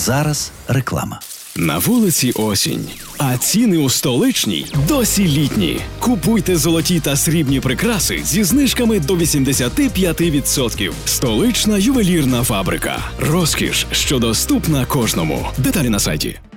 зараз реклама. На вулиці осінь, а ціни у столичній досі літні. Купуйте золоті та срібні прикраси зі знижками до 85%. Столична ювелірна фабрика. Розкіш, що доступна кожному. Деталі на сайті.